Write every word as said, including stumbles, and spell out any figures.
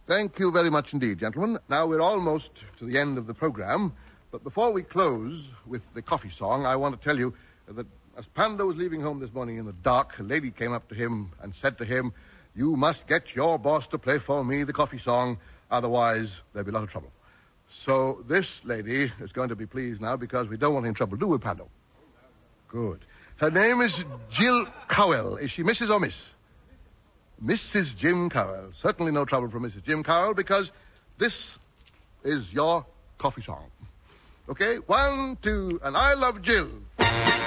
Thank you very much indeed, gentlemen. Now we're almost to the end of the program, but before we close with the coffee song, I want to tell you that as Pando was leaving home this morning in the dark, a lady came up to him and said to him, "You must get your boss to play for me the coffee song, otherwise there'll be a lot of trouble." So this lady is going to be pleased now because we don't want any trouble, do we, Pando? Good. Her name is Jill Cowell. Is she Missus or Miss? Missus Jim Cowell. Certainly no trouble for Missus Jim Cowell because this is your coffee song. Okay? One, two, and I love Jill.